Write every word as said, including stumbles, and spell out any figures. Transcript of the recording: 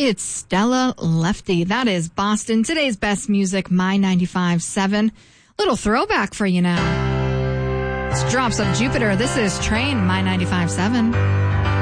It's Stella Lefty. That is Boston. Today's best music, My ninety-five point seven. Little throwback for you now. It's Drops of Jupiter. This is Train, My ninety-five point seven.